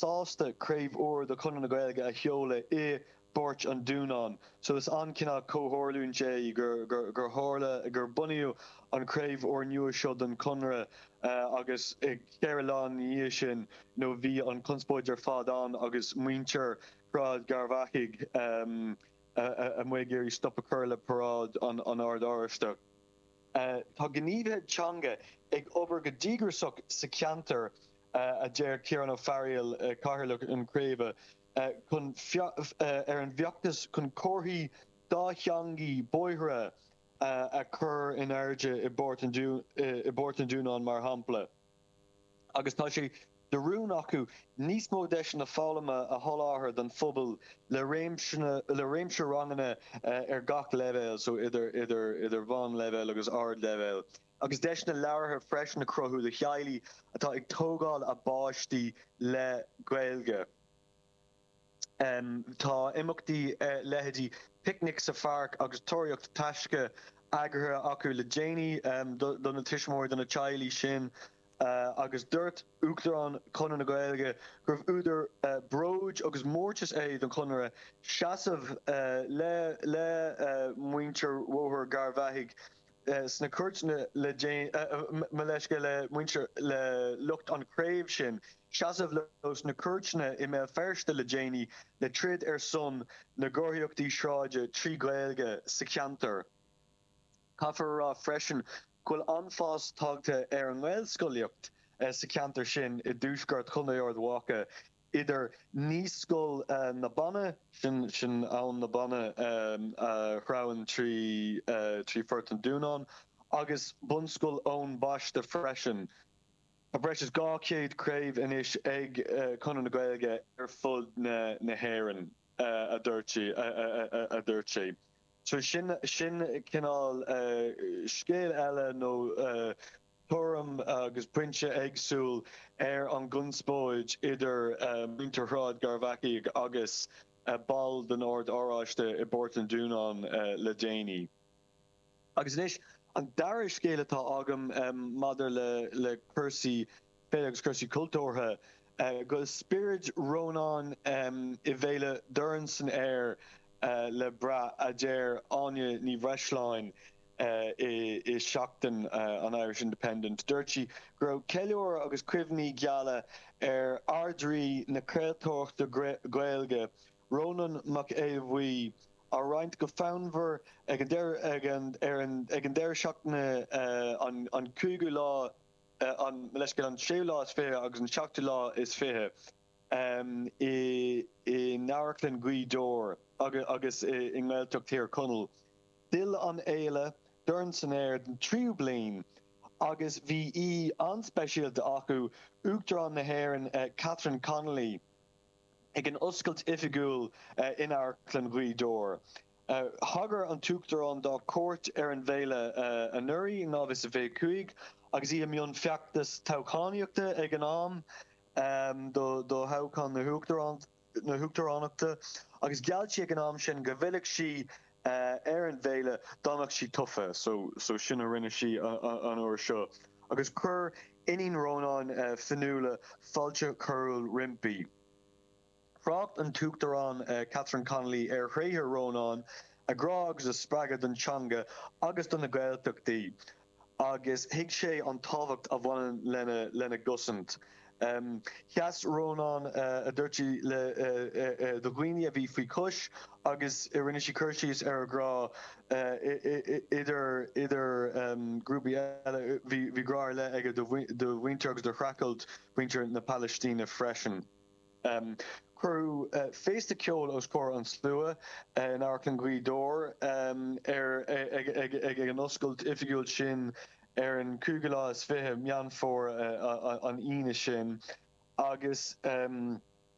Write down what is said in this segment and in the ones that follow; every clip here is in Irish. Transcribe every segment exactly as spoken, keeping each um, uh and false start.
sásta craobh uair do Conradh na Gaeilge a cheola i Bort an Dúnán. So is an cinna cóthorlún sé gur gur gur hála gur buniú an craobh uair nua seo don Conradh uh, agus ag Cearán ní sin nó bhí an conspóidir fadán agus muintir rád garvaigh um, a, a muid géirí stoppa curla parád an, an ard áiristeach. Uh, tá gníomhhead teanga ag obair go dígrasach sa ceantar uh, a déir Ciarán Ó Farial uh, Cathairleach an Craobh uh, chun uh, ar an bheachtas chun comharthaí dá cheangaí bóithre uh, a chur in airde i Bort an Dúnán mar hampla. Agus tá sé de rún acu níos mó deis na fálama a tholáthar don phobal le réimse rangana uh, ar gach level, so idir idir idir bhain level agus ard level. Agus deis na leabhartha freisin na crothú de chealaí atá ag tógáil a báistí le Gaeilge. Um, tá imachtaí uh, leithidí picnic sa farc agus tóireacht taisce agrathe acu le déanaí um, do, do na tuismóir do na chealaí sin. Uh, agus dúirt Uachtarán Conradh na Gaeilge gurh úidir uh, bróid agus mórtas é don Conradh seasamh uh, le le uh, muintir mhóthar garvaigh uh, sna cuirtne le uh, me leisce le muintir le lucht an craobh sin seasamh le sna cuirtne i mé ferste le déanaí le trid ar son na gorthaíochtaí shráide trí Gaeilge sa cheantar. Caithfear rá freisin Gwyl anfás tagta ar an Gael scoiliocht uh, sa ceantar sin I dúsgart chunna ord wacha idir níos scoil uh, na banna sin sin ann na banna um, uh, chrawan trí uh, trí Fort an Dúnán agus bunscoil ón báiste freisin. A breis is gá céad craobh inis ag uh, Conradh na Gaeilge ar fud na na héireann uh, a dúirtí a, a, a, a dúirtí. So sin sin cinál uh, scéal eile nó uh, thuram agus prinse agsúil ar an gunspóid idir uh, muintir garvaigh agus uh, ball den ord áráiste I Bort an Dúnán uh, le déanaí. Agus inis an dair scéal atá agam um, madidir le le cursaí féile agus cursaí cultúrtha uh, go spirit Rónán um, I bhéile dorann san air Uh, le bra a déir Anya ní bhreislein uh, I, I seachtain uh, an Irish Independent. Dúirtí gur ceiliúir agus cuimhní geala ar ardrí na craoltócht de Gaeilge Rónán mac éilmhaí a roinnt go feanmhar ag an déir ag an déir seachtaine uh, an, an cúigiú lá uh, an leisce an séú lá is fiche agus an seachtaí lá is fiche um, I, I Náirclann Gaoth Dór. agus agus I Nghailteacht Tír Conal. Dil an éile dorann san air den tríú bliain agus bhí I anspéisialta acu Uachtarán na hÉireann uh, Catherine Connolly ag an oscailt ifigúil uh, in Náirclann Gaoth Dór. Uh, Hagar an Tuachtarán dá cuairt ar an bhéile uh, an nuirí návis a bheith cuaig agus I mion feachtas toghchánaíochta ag an am um, do, do haucán na Uachtarán na Uachtaránachta agus gealltí ag an am sin go bhfuileadh si uh, ar an bhéile dánach si tufa, so so sin a rinne si an uair seo. Agus chur inín Rónán uh, fanúla fáilte curúil rimpi. Chrácht an Tuachtarán uh, Catherine Connolly ar chréithre Rónán a grá agus a spregad don teanga agus don na Gaeltachtaí agus hiig sé an tábhacht a bhain lena lena gusant. Um, Cheas Rónán uh, a dúirtí le uh, uh, uh, do ghuiine a bhí faoi cúis agus I rinne sí cuirtíos ar a grá uh, idir idir um, grúpaí eile bhí grá le ag do bhainte agus do chreacailt bhaintear na Palestína freisin. Um, Curú uh, féasta ceol os cór an slua uh, in Náirclann Gaoth Dór um, ar ag ag an oscailt ifigúil sin ar an cúigiú is fiche mean fór uh, an ine sin agus um,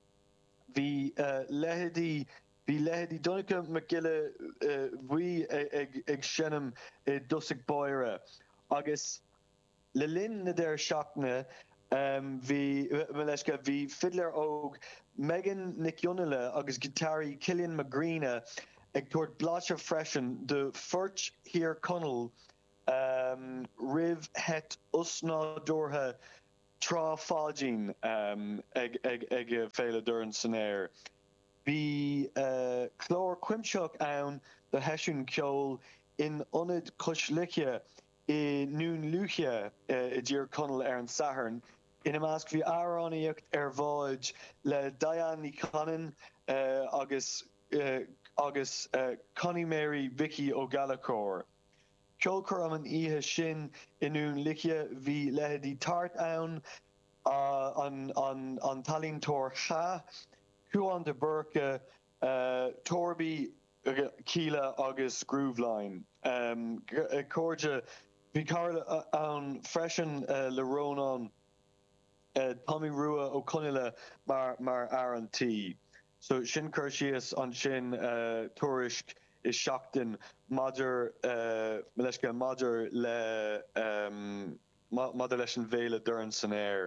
bhí uh, leithidí bhí leithidí Donncha McGille uh, bhuí ag ag sinnam I dosach bóire agus le linn na déir seachna um, bhí me leisce bhí fiddler óg Megan Niccionile agus guitárí Cillian McGreena ag tuairt bláiste freisin de Fort Hir Conal Um, rih het usnádortha trá fágin um, ag, ag, ag féile durin san air. Bhí uh, chlór cuimseach ann de heisiún ceol in onid coslice I nún luche uh, I ddír conal ar an saharn. Ina measc bhí áránaíocht ar bháid le Diane Conan uh, agus uh, agus uh, Connie Mary Vicky O'Gallagher. Ceolcar am an ihe sin inún licie bhí lehadí tart ann uh, an, an, an talín tóir cha, chuan de burke uh, Torby uh, Keela agus Grooveline. Um, uh, Corja bhí carla uh, an freisin uh, le Ronan uh, Tommy Rua ó Conile mar, mar Aaron T. So sin Cursius an sin uh, Tuirisk is seachtain madidir uh, leisce madidir le um, madidir leis an bhéile durin san air.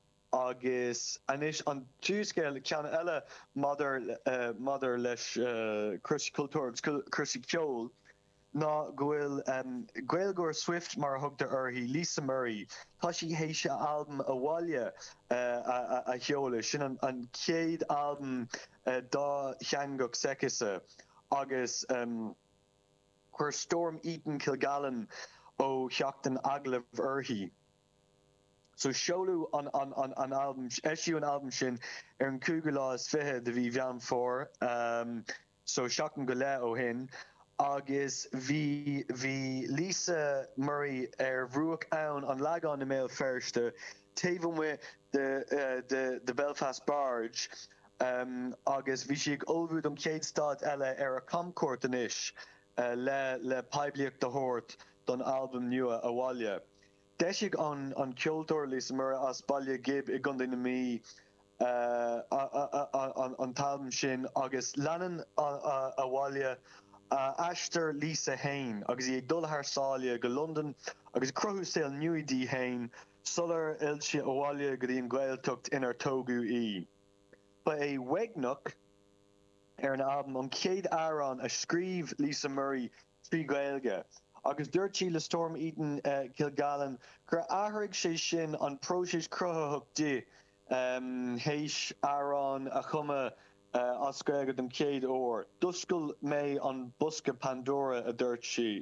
Agus anis an túscéil ceann eile madidir uh, madidir leis uh, Cursi Cultúr Cursi Ceol ná gohfuil um, Gaeilgeoir Swift mar thugta uirthi Lisa Murray tá sí héise album a bhaile uh, a, a, a cheola sin an, an céad album uh, dá cheangach secise agus um, chuir Storm Eaton Kilgallen ó cheachtain aglah uirthi. So seolú an, an, an, an album, eisiú an album sin ar an cúga lá is fiche de bhí bhean fór, um, so seachtain go le ó hin. Agus bhí bhí Lisa Murray ar bhrúach ann an leagán na mail firste taobh with the uh, the the Belfast Barge um, agus bhí si ag olbhúd an céad stad eile ar a comcórt inis uh, le le pebliacht de hort don album nua a bhaile. Deisig an an ceoltóir Lisa Murray as bailile gib i gcondaí na mí uh, an an talm sin agus leanan a bhaile Uh, Ashter Lisa Hain, agus I ag dul haar sália go London, agus crothú saoil nuidí Hain, sular ilse óhália go dtí an Gaeltacht inar tógu í. Ba é wegnach ar an album an céad árán a scríb Lisa Murray trí Gaelge, agus dúirtí le Storm Eaton uh, Kilgallen gur áthraigh sé sin an próisis cruthathach di um, héis árán a chuma Uh, as goagad an céad óir. Duscail mé an busca Pandora a dúirt si.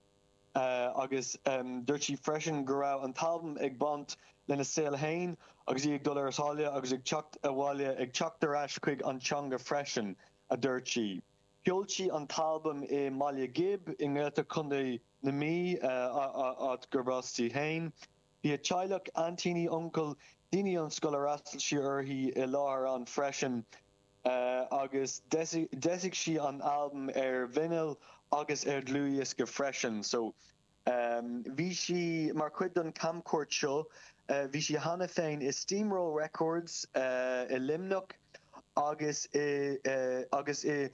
Uh, agus um, dúirt si freisin go raibh an talbam ag bant lena saoil hain, agus I ag dul ar sáile agus ag teacht a bhaile ag teacht ar ais chuig an teanga freisin a dúirt si. Ceol si an talbam I Malia Gibb I ngéilta chundaí na mí uh, at gurbastí hain. Bhí a teaghlach Antini uncle daoine an scoil ar astal si uirthi I láthair an freisin Uh, agus desigh si an album ar vinyl agus ar dlúias go freisin. So um, bhí si mar cuid an camcórt seo, uh, bhí si hana féin I Steamroll Records uh, I Limnock agus I, uh, agus I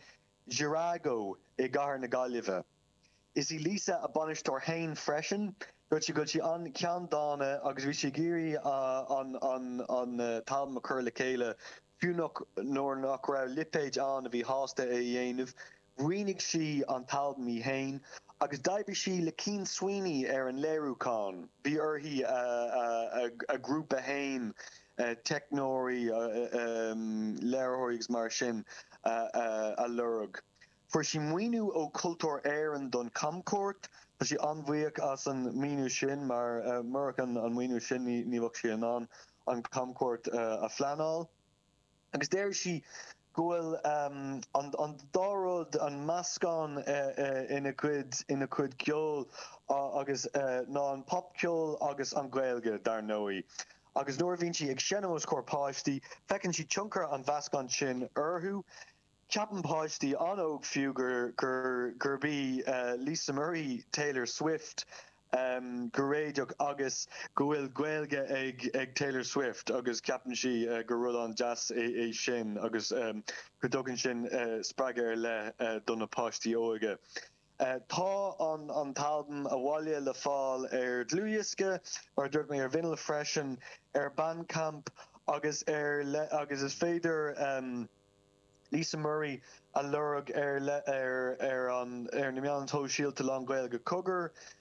Girago I gahar na Gaillimhe. Is I Lisa a banistóir hain freisin, dúirt si go si an cean dána agus bhí si géirí uh, an, an, an uh, talm a chur le céile Fiúnach nóir nach raibh lipéid an a bhí hásta a dhéanamh, rinig si an talbam I hain, agus d'oibrigh si le Cian Sweeney ar an léirúcán. Bhí uirthi a, a, a, a grúpa hain, uh, technóirí, uh, um, léirthóigs mar sin uh, uh, a lurg. Fuair si muoinú ó cultúr éireann don camcórt, tá si anmhaíoch as an míú sin, mar uh, American an míú sin ní, ní bhah si an an, an camcórt uh, a fleanáil. Agus déir si gohfuil um, an, an dárod an mascán uh, uh, ina cuid ina cuid ceol uh, agus uh, ná an pop ceol agus an Gaeilge dar nóí. Agus nuair bhíonn si ag seanós cór páistí, fecinn si tionchar an bhascán sin orthú, ceapan páistí an óg fiú gur gur gur bí uh, Lisa Murray Taylor Swift Um, go réideach agus go bhfuil Gaeilge ag, ag Taylor Swift agus ceapan si uh, go rud an jazz é, é sin agus um, go dtugann sin uh, spreagar le uh, donna páistí óige. Uh, tá an, an talbam a bhaile le fáil ar dlúiasca ar dúirt mé ar vinyl freisin ar Bandcamp agus ar le, agus is féidir um, Lisa Murray a lurg ar le ar ar an ar na meán tó síalta lá Gaeilge cogur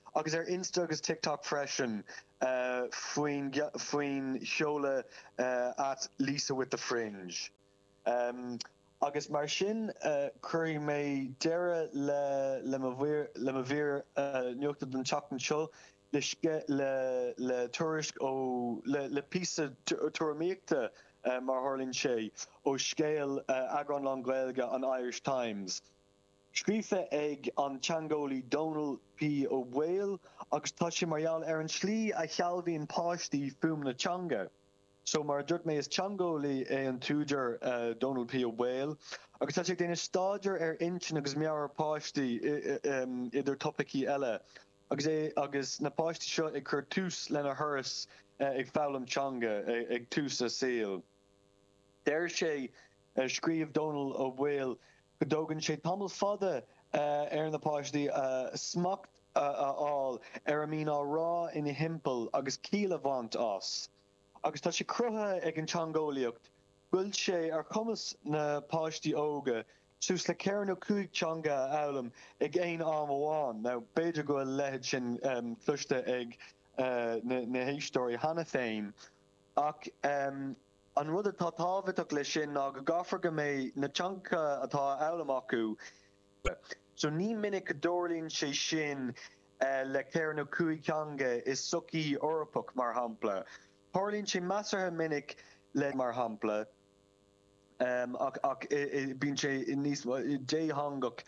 agus ar Insta agus TikTok freisin uh, faoin faoin seola uh, at Lisa with the Fringe. Um, agus mar sin uh, chuir mé deire le le ma bhír uh, nuachta den teachtain seo le le le tuairisc ó le le písa tuairíochta uh, mar tharlaíonn sé ó scéal uh, agran lan Gaeilge an Irish Times. Scríofa ag an teangólaí Donald P. Ó Whale agus tá sé marall ar an slí a chealbhíonn páistí fuaim na teanga. So mar dúirt mé is teangólaí é an túidir uh, Donald P. Ó Whale agus tá sé déine stáidir ar intin agus meabhar páistí um, idir topicí eile. Agus é agus na páistí seo ag chur tús lena thuras uh, ag fálam teanga ag, ag tús a saoil. Deir sé uh, scríomh Donald Ó Whale Godogan sé tamil fada uh, ar na páistí uh, smacht uh, all ar a mín á rá ina himple agus cíle bhaint as. Agus tá sé crutha ag an teangólaíocht, bhfuil sé ar chumas na páistí óga sús le cearn ó cúig teanga elam ag aon am amháin. Now beidir go lehead sin um, cluiste ag uh, na, na históí hana féin. Ach um, an rud atá tábhaach le sin ná go gafar go mé na teanga atá elam acu. So ní minic go dúirlíonn sé sin uh, le cearn ó cúig teanga is sucí orpach mar hampla. Tharlaíonn sé measartha minic le mar hampla. Um, ach ach bíonn sé níos dé hangach